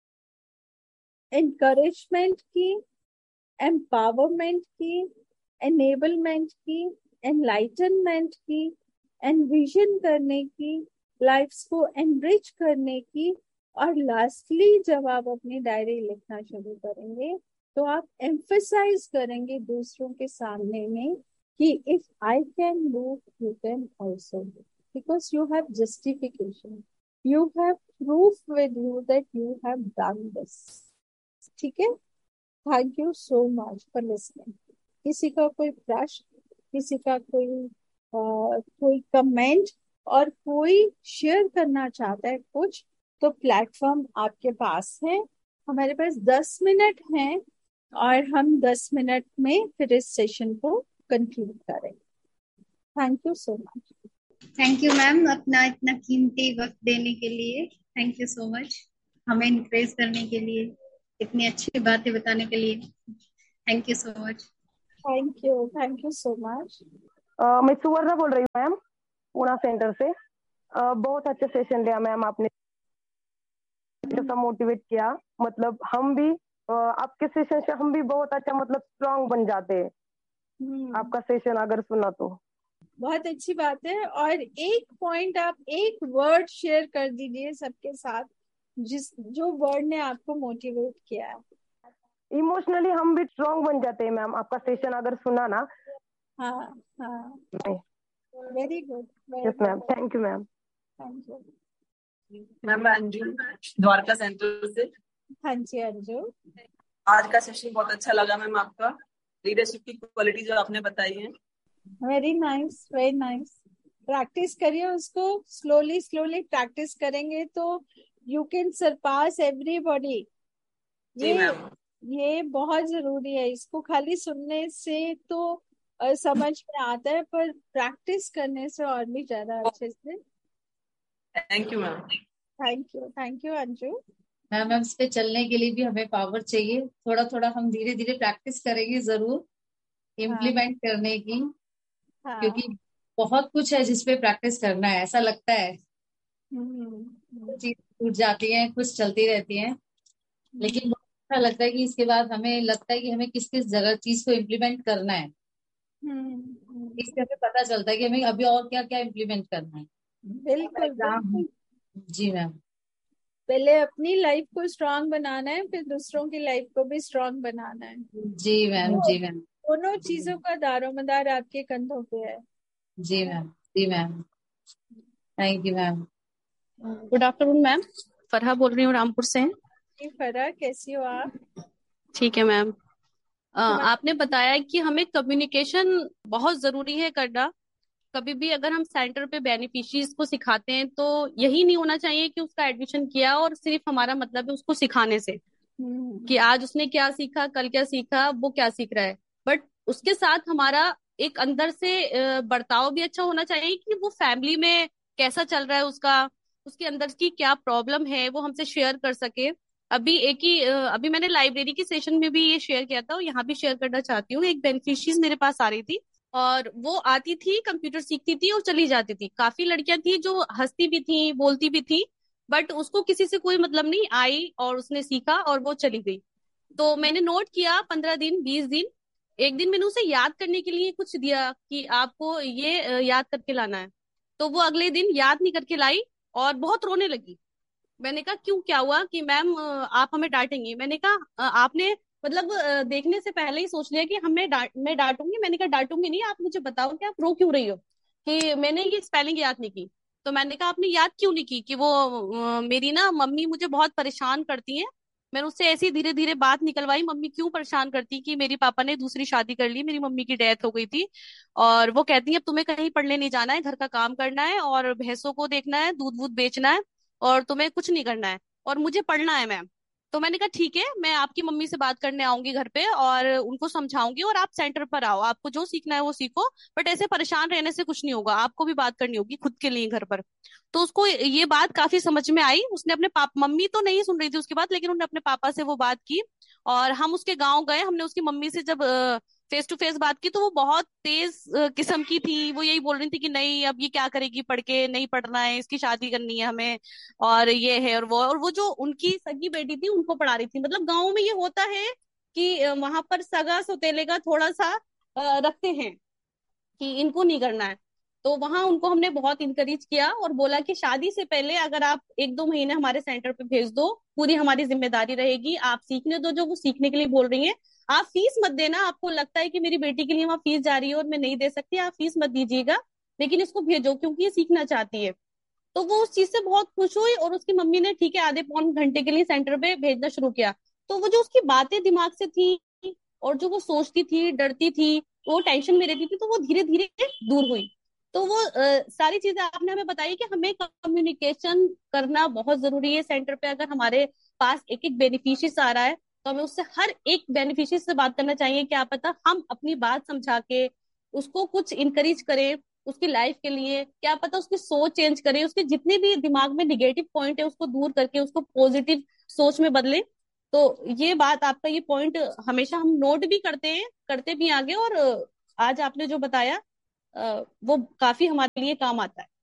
एनकरेजमेंट की, एम्पावरमेंट की, एनेबलमेंट की, एनलाइटनमेंट की, एनविजन करने की, लाइफ्स को एनरिच करने की, और लास्टली जब आप अपनी डायरी लिखना शुरू करेंगे तो आप एम्फसाइज करेंगे दूसरों के सामने में कि if I can do you can also do, because you have justification, you have proof with you that you have done this. ठीक है। Thank you so much for listening. किसी का कोई प्रश्न, किसी का कोई अ, कोई कमेंट और कोई शेयर करना चाहता है कुछ तो प्लेटफॉर्म आपके पास है। हमारे पास दस मिनट हैं और हम दस मिनट में फिर इस सेशन को कंक्लूड करें। Thank you so much. Thank you ma'am, अपना इतना कीमती वक्त देने के लिए। थैंक यू सो मच, हमें इनकरेज करने के लिए, इतनी अच्छी बातें बताने के लिए। Thank you so much. Thank you, thank you so much. मैं सुवर्णा बोल रही हूँ मैम, पूना सेंटर से। अ, बहुत अच्छा सेशन लिया मैम आपने, जैसा मोटिवेट किया। मतलब हम भी अ, आपके सेशन से हम भी बहुत अच्छा मतलब स्ट्रांग बन जाते हैं, हम्म, आपका सेशन अगर सुना तो। बहुत अच्छी बात है। और एक पॉइंट, आप एक वर्ड शेयर कर दीजिए सबके साथ, जिस जो वर्ड ने आपको मोटिवेट किया है। इमोशनली हम भी स्ट्रांग बन जाते हैं मैम, आपका सेशन अगर सुना ना। हाँ, हाँ, very good, very yes good. Ma'am, thank you ma'am. Thank you. Ma'am मैं अंजू, द्वारका सेंटर से। हाँ जी अंजू। आज का सेशन बहुत अच्छा लगा मैम, आपका लीडरशिप की क्वालिटी जो आपने बताई है। Very nice, very nice. Practice करिए उसको, स्लोली स्लोली प्रैक्टिस करेंगे तो यू कैन सरपास एवरीबॉडी। जी ये मैम। ये बहुत जरूरी है। इसको खाली सुनने से तो अ, समझ में आता है, पर प्रैक्टिस करने से और भी ज्यादा अच्छे से। Thank you ma'am. Thank you, thank you Anju. Ma'am ma'am इस पे चलने के लिए भी हमें पावर चाहिए। थोड़ा थोड़ा हम धीरे धीरे प्रैक्टिस करेंगे जरूर हाँ, इम्प्लीमेंट करने की, हाँ। क्योंकि बहुत कुछ है जिसपे प्रैक्टिस करना है। ऐसा लगता है हम्म, हम्म, चीज टूट जाती है, कुछ चलती रहती है, लेकिन हम्म, बहुत अच्छा लगता है कि इसके बाद हमें लगता है कि हमें किस किस जगह चीज को इम्प्लीमेंट करना है। हम्म, हम्म। इससे हमें पता चलता है कि हमें अभी और क्या क्या इम्प्लीमेंट करना है। बिल्कुल, एग्जाम। बिल्कुल। जी मैम। पहले अपनी लाइफ को स्ट्रांग बनाना है, फिर दूसरों की लाइफ को भी स्ट्रांग बनाना है। जी मैम। तो जी मैम। दोनों चीजों का दारोमदार आपके कंधों पे है। जी ma'am. Ji ma'am. Thank you ma'am. Good afternoon ma'am, Farha बोल रही हूँ रामपुर से। जी फरा, कैसी हो आप? ठीक है मैम। अ, आपने तुम्हारा। बताया कि हमें कम्युनिकेशन बहुत जरूरी है करना। कभी भी अगर हम सेंटर पे बेनिफिशियरीज को सिखाते हैं तो यही नहीं होना चाहिए कि उसका एडमिशन किया और सिर्फ हमारा मतलब है उसको सिखाने से, हम्म, कि आज उसने क्या सीखा, कल क्या सीखा, वो क्या सीख रहा है। बट उसके साथ हमारा एक अंदर से अ, बर्ताव भी अच्छा होना चाहिए कि वो फैमिली में कैसा चल रहा है उसका, उसके अंदर की क्या प्रॉब्लम है वो हमसे शेयर कर सके। अभी एक ही अ, अभी मैंने लाइब्रेरी के सेशन में भी ये शेयर किया था और यहाँ भी शेयर करना चाहती हूँ। एक बेनिफिशियरी मेरे पास आ रही थी और वो आती थी, कंप्यूटर सीखती थी और चली जाती थी। काफी लड़कियां थी जो हंसती भी थी, बोलती भी थी, बट उसको किसी से कोई मतलब नहीं, आई और उसने सीखा और वो चली गई। तो मैंने नोट किया, पंद्रह दिन, बीस दिन। एक दिन मैंने उसे याद करने के लिए कुछ दिया कि आपको ये अ, याद करके लाना है। तो वो अगले दिन याद नहीं करके लाई और बहुत रोने लगी। मैंने कहा क्यों, क्या हुआ? कि मैम अ, आप हमें डांटेंगी। मैंने कहा "अ, आपने मतलब अ, देखने से पहले ही सोच लिया कि हमें डांट मैं डांटूंगी"। मैंने कहा डांटूंगी नहीं, आप मुझे बताओ कि आप रो क्यों रही हो, कि मैंने ये स्पेलिंग याद नहीं की। तो मैंने कहा आपने याद क्यों नहीं की? कि वो अ, मेरी ना मम्मी मुझे बहुत परेशान करती हैं। मैंने उससे ऐसी धीरे धीरे बात निकलवाई, मम्मी क्यों परेशान करती, कि मेरी पापा ने दूसरी शादी कर ली, मेरी मम्मी की डेथ हो गई थी और वो कहती है अब तुम्हें कहीं पढ़ने नहीं जाना है, घर का काम करना है और भैंसों को देखना है, दूध वूध बेचना है और तुम्हें कुछ नहीं करना है और मुझे पढ़ना है मैम। तो मैंने कहा ठीक है, मैं आपकी मम्मी से बात करने आऊंगी घर पे और उनको समझाऊंगी और आप सेंटर पर आओ, आपको जो सीखना है वो सीखो, बट ऐसे परेशान रहने से कुछ नहीं होगा, आपको भी बात करनी होगी खुद के लिए घर पर। तो उसको ये बात काफी समझ में आई। उसने अपने पाप मम्मी तो नहीं सुन रही थी उसकी बात, लेकिन उन्होंने अपने पापा से वो बात की और हम उसके गांव गए। हमने उसकी मम्मी से जब फेस टू फेस बात की तो वो बहुत तेज अ, किस्म की थी। वो यही बोल रही थी कि नहीं अब ये क्या करेगी पढ़ के, नहीं पढ़ना है, इसकी शादी करनी है हमें, और ये है और वो। और वो जो उनकी सगी बेटी थी उनको पढ़ा रही थी। मतलब गांव में ये होता है कि अ, वहां पर सगा सौतेले का थोड़ा सा अ, रखते हैं कि इनको नहीं करना है। तो वहां उनको हमने बहुत इंकरेज किया और बोला कि शादी से पहले अगर आप एक दो महीने हमारे सेंटर पे भेज दो, पूरी हमारी जिम्मेदारी रहेगी, आप सीखने दो जो वो सीखने के लिए बोल रही हैं। आप फीस मत देना, आपको लगता है कि मेरी बेटी के लिए वहां फीस जा रही है और मैं नहीं दे सकती, आप फीस मत दीजिएगा, लेकिन इसको भेजो क्योंकि ये सीखना चाहती है। तो वो उस चीज से बहुत खुश हुई और उसकी मम्मी ने ठीक है आधे पौन घंटे के लिए सेंटर पे भेजना शुरू किया। तो वो जो उसकी बातें दिमाग से थी और जो वो सोचती थी, डरती थी, वो टेंशन में रहती थी, तो वो धीरे धीरे दूर हुई। तो वो अ, सारी चीजें आपने हमें बताई कि हमें कम्युनिकेशन करना बहुत जरूरी है सेंटर पे। अगर हमारे पास एक एक बेनिफिशियरी आ रहा है तो हमें उससे हर एक बेनिफिशियरी से बात करना चाहिए। क्या पता हम अपनी बात समझा के उसको कुछ इंकरेज करें उसकी लाइफ के लिए, क्या पता उसकी सोच चेंज करे, उसके जितने भी दिमाग में निगेटिव पॉइंट है उसको दूर करके उसको पॉजिटिव सोच में बदले। तो ये बात, आपका ये पॉइंट हमेशा हम नोट भी करते हैं, करते भी आगे, और आज आपने जो बताया वो काफी हमारे लिए काम आता है।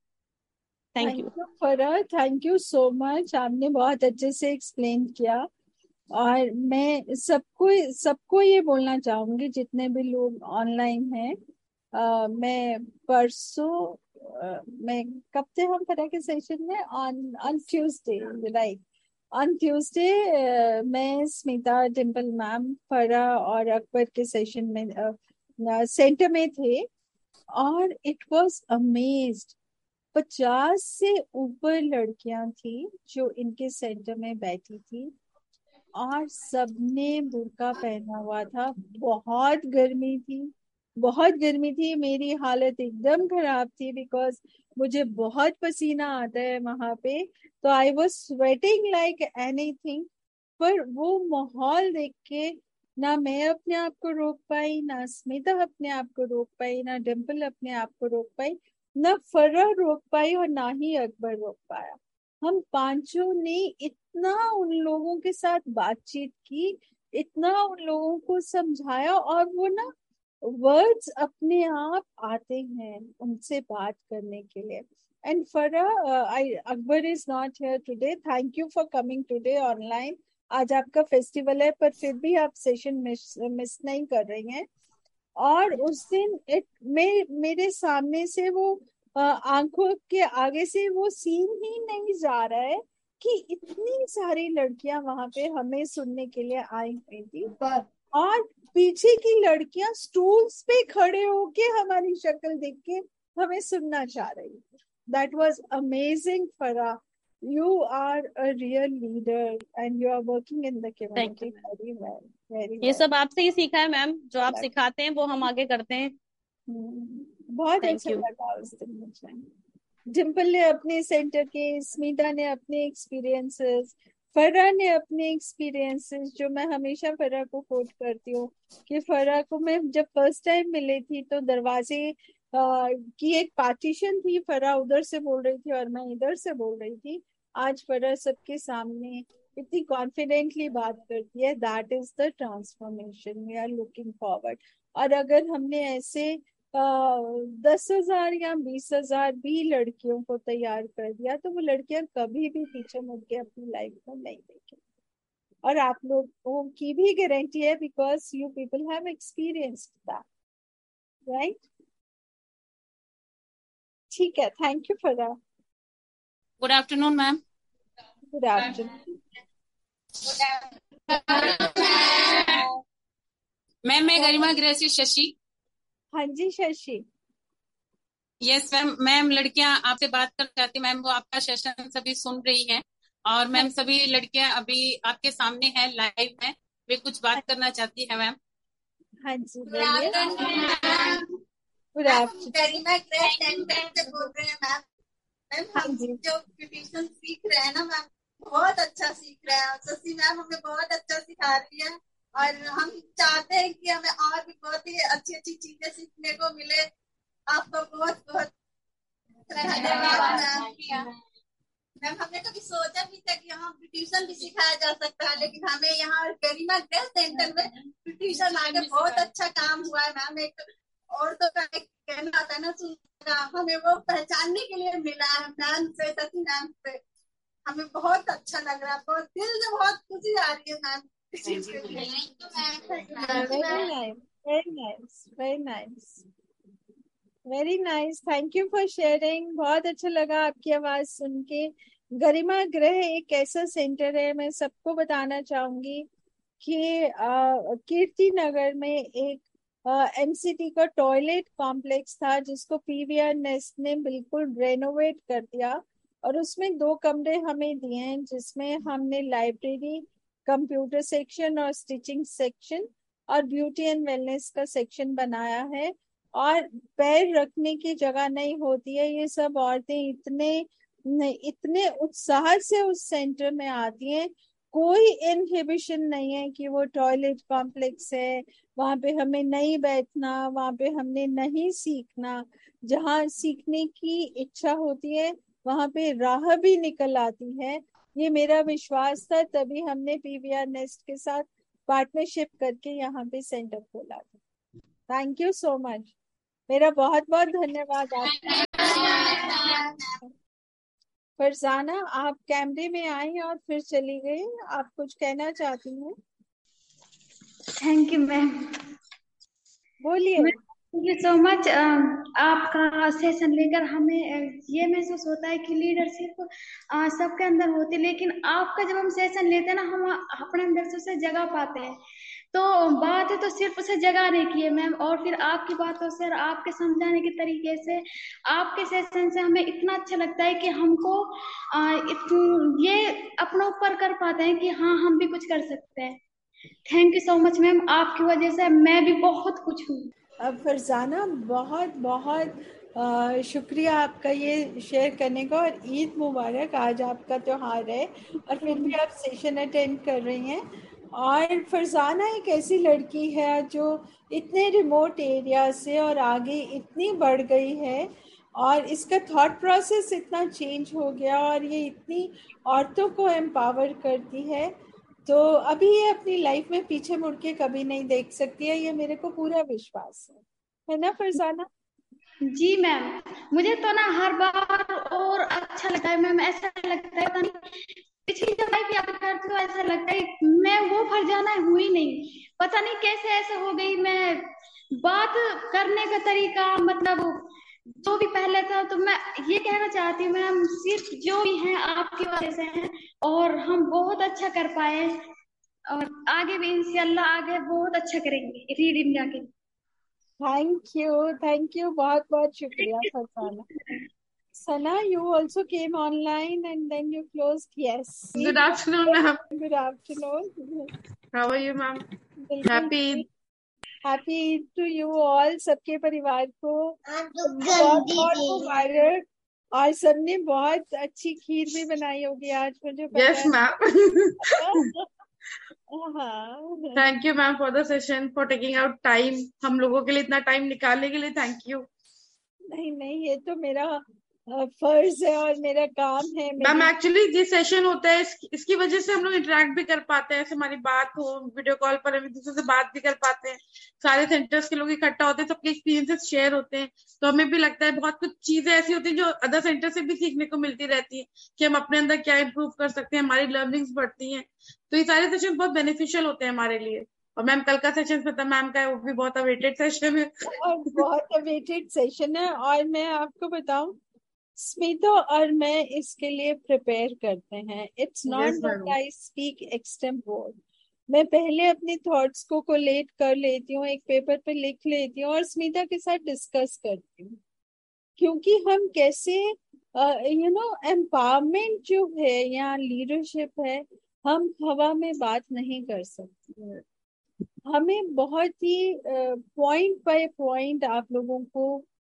Thank thank you. You Farah, thank you so much, आपने बहुत अच्छे से एक्सप्लेन किया। और मैं सबको सबको ये बोलना चाहूंगी, जितने भी लोग ऑनलाइन हैं, अ, मैं परसों अ, मैं कब थे हम फरह के सेशन में? On on Tuesday, right. On Tuesday मैं, स्मिता, डिम्पल मैम, फरह और अकबर के सेशन में सेंटर में थे। और इट वाज अमेज्ड, पचास से ऊपर लड़कियां थी जो इनके सेंटर में बैठी थी, और सबने बुर्का पहना हुआ था। बहुत गर्मी थी, बहुत गर्मी थी, मेरी हालत एकदम खराब थी, बिकॉज मुझे बहुत पसीना आता है वहां पे, तो I was sweating like anything. पर वो माहौल देख के ना मैं अपने आप को रोक पाई, ना स्मिता अपने आप को रोक पाई, ना डिम्पल अपने आप को रोक पाई, ना फरह रोक पाई, और ना ही अकबर रोक पाया। हम पांचों ने इतना उन लोगों के साथ बातचीत की, इतना उन लोगों को समझाया, और वो ना वर्ड्स अपने आप आते हैं उनसे बात करने के लिए। And Farah, I Akbar is not here today, thank you for coming today online. आज आपका फेस्टिवल है, पर फिर भी आप सेशन मिस मिस नहीं कर रही हैं। और उस दिन इट मे, मेरे सामने से वो अ, आंखों के आगे से वो सीन ही नहीं जा रहा है कि इतनी सारी लड़कियां वहां पे हमें सुनने के लिए आई हुई थी, और पीछे की लड़कियां स्टूल्स पे खड़े होके हमारी शक्ल देख के हमें सुनना चाह रही थी। दैट वाज अमेजिंग फरा, you are a real leader and you are working in the thank community you. very well, very ये well. सब आपसे ही सीखा है मैम, जो आप That- सिखाते हैं वो हम आगे करते हैं। हम्म, बहुत थैंक अच्छा यू। लगा उस दिन मुझे। डिम्पल ने अपने सेंटर के, स्मिता ने अपने एक्सपीरियंसेस, फरा ने अपने एक्सपीरियंसेस, जो मैं हमेशा फरा को कोट करती हूँ कि फरा को मैं जब फर्स्ट टाइम मिली थी तो दरवाजे आ, की एक पार्टीशन थी, फरा उधर से बोल रही थी और मैं इधर से बोल रही थी। आज फरा सबके सामने इतनी कॉन्फिडेंटली बात करती है। That is the transformation we are looking forward. और अगर हमने ऐसे दस हजार या बीस हजार भी लड़कियों को तैयार कर दिया, तो वो लड़कियां कभी भी पीछे मुड़ के अपनी लाइफ में नहीं देखेंगी। और आप लोगों की भी गारंटी है, because you people have experienced that, right? ठीक है, thank you for that. Good afternoon ma'am. Good afternoon ma'am, मैं गरिमा गृह शशि। हाँ जी शशि। Yes ma'am. मैम, लड़कियां आपसे बात करना चाहती मैम, वो आपका सेशन सभी सुन रही हैं, और मैम सभी लड़कियां अभी आपके सामने हैं, लाइव हैं, वे कुछ बात करना चाहती है मैम। हाँ जी बोलिए। Good afternoon. गरिमा गृह सेंटर से बोल रहे हैं मैम। मैम हाँ हम जी। जो ब्यूटिशियन सीख रहे हैं ना मैम, बहुत अच्छा सीख रहे हैं। शशि मैम हमें बहुत अच्छा सिखा रही है, और हम चाहते हैं कि हमें और भी बहुत ही अच्छी अच्छी चीजें सीखने को मिले। आपको बहुत बहुत धन्यवाद मैम। मैम हमने कभी सोचा भी था कि यहाँ ब्यूटिशियन भी सिखाया जा सकता है, लेकिन हमें यहाँ गरिमा गृह सेंटर में ब्यूटिशियन आके बहुत अच्छा काम हुआ है मैम। एक और तो कहना आता है ना, सुनना, हमें वो पहचानने के लिए मिला है मैम से, शशि मैम से। हमें बहुत अच्छा लग रहा है, बहुत दिल से बहुत खुशी आ रही है मैम इस चीज के लिए। Very nice, very nice, very nice, very nice. Thank you for sharing. बहुत अच्छा लगा आपकी आवाज सुन के। गरिमा गृह एक ऐसा सेंटर है, मैं सबको बताना चाहूंगी कि कीर्ति नगर में एक एमसीटी का टॉयलेट कॉम्प्लेक्स था, जिसको पीवीआर नेस्ट ने बिल्कुल रेनोवेट कर दिया, और उसमें दो कमरे हमें दिए हैं, जिसमें हमने लाइब्रेरी, कंप्यूटर सेक्शन और स्टिचिंग सेक्शन और ब्यूटी एंड वेलनेस का सेक्शन बनाया है। और पैर रखने की जगह नहीं होती है। ये सब औरतें इतने इतने उत्साह से उस सेंटर में आती हैं, कोई इनहिबिशन नहीं है कि वो टॉयलेट कॉम्प्लेक्स है, वहां पे हमें नहीं बैठना, वहां पे हमने नहीं सीखना। जहाँ सीखने की इच्छा होती है वहां पे राह भी निकल आती है। ये मेरा विश्वास था, तभी हमने पीवीआर नेस्ट के साथ पार्टनरशिप करके यहाँ पे सेंटर खोला था। थैंक यू सो मच, मेरा बहुत बहुत धन्यवाद आपका। फरजाना, आप कैमरे में आई और फिर चली गई, आप कुछ कहना चाहती हैं? Thank you ma'am. बोलिए। Thank you so much. आपका सेशन लेकर हमें अ, ये महसूस होता है कि लीडरशिप सबके अंदर होती है, लेकिन आपका जब हम सेशन लेते हैं ना, हम अपने अंदर से उसे जगा पाते हैं। तो बात है तो सिर्फ उसे जगाने की है मैम, और फिर आपकी बातों से और आपके समझाने के तरीके से, आपके सेशन से हमें इतना अच्छा लगता है कि हमको आ, इत, ये अपना ऊपर कर पाते हैं कि हाँ हम भी कुछ कर सकते हैं। Thank you so much ma'am, आपकी वजह से मैं भी बहुत कुछ हूँ। अब फरजाना, बहुत बहुत आ, शुक्रिया आपका ये शेयर करने का, और ईद मुबारक। आज आपका त्योहार है और फिर भी आप सेशन अटेंड कर रही हैं। और फरजाना एक ऐसी लड़की है जो इतने रिमोट एरिया से और आगे इतनी बढ़ गई है, और इसका थॉट प्रोसेस इतना चेंज हो गया, और ये इतनी औरतों को एम्पावर करती है। तो अभी ये अपनी लाइफ में पीछे मुड़ के कभी नहीं देख सकती है, ये मेरे को पूरा विश्वास है, है ना फरजाना? जी मैम, मुझे तो ना हर बार और अच्छा लगता है मैम। ऐसा लगता है पता नहीं पिछली जब लाइफ याद करती हूँ, ऐसा लगता है मैं वो फरजाना हुई नहीं, पता नहीं कैसे ऐसे हो गई। मैं बात करने का तरीका, मतलब जो भी पहले था, तो मैं ये कहना चाहती हूँ मैम, सिर्फ जो भी है आपकी वजह से है, और हम बहुत अच्छा कर पाए, और आगे भी इंशाल्लाह आगे बहुत अच्छा करेंगे रीड इंडिया के। थैंक यू, थैंक यू, बहुत बहुत शुक्रिया Farzana. Sana, you also came online and then you closed. Yes. Good afternoon, ma'am. Good afternoon. How are you, ma'am? बिल्कुल Happy Eid. Happy Eid to you all, सबके परिवार को बहुत बहुत मुबारक। और सबने बहुत अच्छी खीर भी बनाई होगी आज, मुझे पता Yes, है। ma'am. हाँ, Thank you, ma'am, for the session, for taking out time. हम लोगों के लिए इतना टाइम निकालने के लिए थैंक यू। नहीं नहीं, ये तो मेरा अ, फर्ज है और मेरा काम है। मैम मेरी एक्चुअली ये सेशन होता है, इस, इसकी वजह से हम लोग इंटरेक्ट भी कर पाते हैं, ऐसे हमारी बात हो, वीडियो कॉल पर हम एक दूसरे से बात भी कर पाते हैं, सारे सेंटर्स के लोग इकट्ठा होते हैं, सबके एक्सपीरियंसेस शेयर होते हैं, तो हमें भी लगता है बहुत कुछ चीजें ऐसी होती हैं जो अदर सेंटर से भी सीखने को मिलती रहती है कि हम अपने अंदर क्या इम्प्रूव कर सकते हैं, हमारी लर्निंग्स बढ़ती हैं। तो ये सारे सेशन बहुत बेनिफिशियल होते हैं हमारे लिए। और मैम कल का सेशन पता मैम का है, वो भी बहुत अवेटेड सेशन है और बहुत अवेटेड सेशन है। और मैं आपको बताऊं, स्मिता और मैं इसके लिए प्रिपेयर करते हैं। It's not that I speak extempore. मैं पहले अपनी थॉट्स को कोलेट कर लेती हूँ, एक पेपर पे लिख लेती हूँ और स्मिता के साथ डिस्कस करती हूँ, क्योंकि हम कैसे यू नो एम्पावरमेंट जो है या लीडरशिप है, हम हवा में बात नहीं कर सकते। हमें बहुत ही पॉइंट बाय पॉइंट आप लोगों को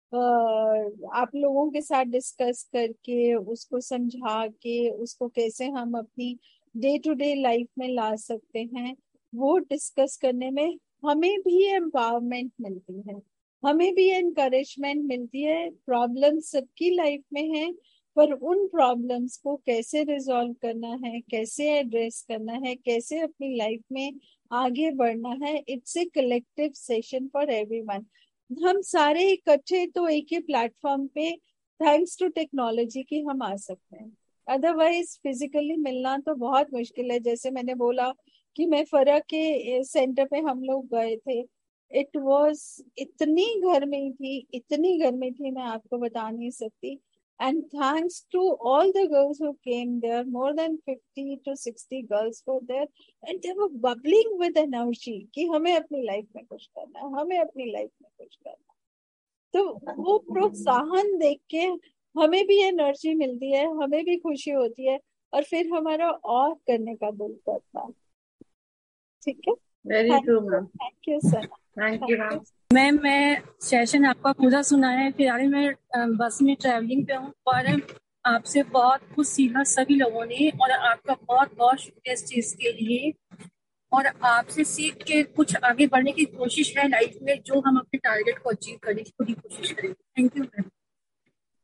uh, आप लोगों के साथ डिस्कस करके, उसको समझा के, उसको कैसे हम अपनी डे टू डे लाइफ में ला सकते हैं, वो डिस्कस करने में हमें भी एम्पावरमेंट मिलती है, हमें भी एनकरेजमेंट मिलती है। प्रॉब्लम सबकी लाइफ में है, पर उन प्रॉब्लम्स को कैसे रिजॉल्व करना है, कैसे एड्रेस करना है, कैसे अपनी लाइफ में आगे बढ़ना है, it's a collective session for everyone. हम सारे इकट्ठे तो एक ही प्लेटफॉर्म पे थैंक्स टू टेक्नोलॉजी की हम आ सकते हैं, अदरवाइज फिजिकली मिलना तो बहुत मुश्किल है। जैसे मैंने बोला कि मैं फरा के सेंटर पे हम लोग गए थे, इट वाज इतनी गर्मी थी, इतनी गर्मी थी, मैं आपको बता नहीं सकती। And thanks to all the girls who came there, more than fifty to sixty girls were there, and they were bubbling with energy कि हमें अपनी लाइफ में कुछ करना है, हमें अपनी लाइफ में कुछ करना है। तो वो प्रोत्साहन देख के हमें भी एनर्जी मिलती है, हमें भी खुशी होती है, और फिर हमारा और करने का दिल करता है। ठीक है, very true ma'am, thank you sir, thank you ma'am. Ma'am मैं सेशन आपका पूरा सुना है, फिलहाल मैं बस में ट्रैवलिंग पे हूँ, और आपसे बहुत कुछ सीखा सभी लोगों ने, और आपका बहुत बहुत शुक्रिया इस चीज के लिए। और आपसे सीख के कुछ आगे बढ़ने की कोशिश है लाइफ में, जो हम अपने टारगेट को अचीव करने की पूरी कोशिश करेंगे। Thank you ma'am.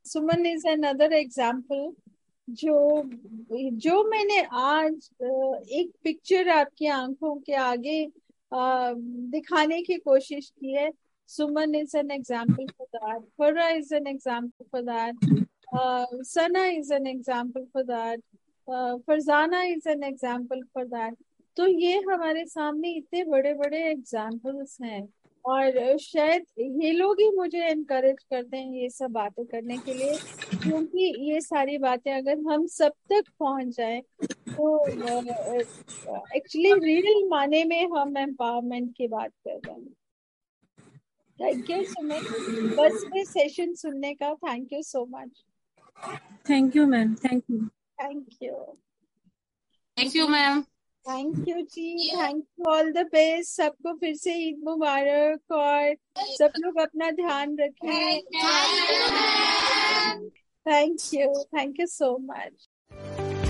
Suman is another example जो जो मैंने आज एक पिक्चर आपकी आंखों के आगे आ, दिखाने की कोशिश की है. सुमन is an example for that. फरा is an example for that. Sana is an example for that. Farzana is an example for that. तो ये हमारे सामने इतने बड़े बड़े एग्जाम्पल्स हैं और शायद ये लोग ही मुझे एनकरेज करते हैं ये सब बातें करने के लिए, क्योंकि ये सारी बातें अगर हम सब तक पहुंच जाएं तो एक्चुअली रियल माने में हम एम्पावरमेंट की बात कर रहे हैं. थैंक यू सुमन बस में सेशन सुनने का. Thank you so much. Thank you ma'am. Thank you. Thank you. Thank you ma'am. Thank you ji. Thank you. All the best. सबको फिर से ईद मुबारक और सब लोग अपना ध्यान रखें. Thank you. Thank you so much.